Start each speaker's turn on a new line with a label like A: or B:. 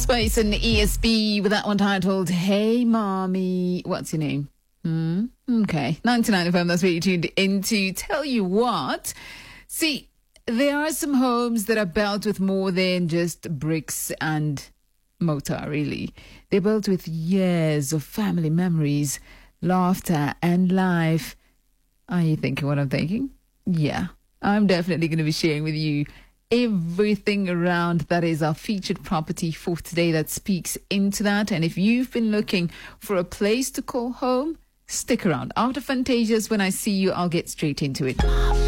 A: Space and ESB with that one titled Hey Mommy. What's your name? Okay. 99 FM, that's what you tuned into. Tell you what, see, there are some homes that are built with more than just bricks and mortar, really. They're built with years of family memories, laughter, and life. Are you thinking what I'm thinking? Yeah, I'm definitely going to be sharing with you everything around that is our featured property for today that speaks into that. And if you've been looking for a place to call home, stick around. After Fantasia's When I See You, I'll get straight into it.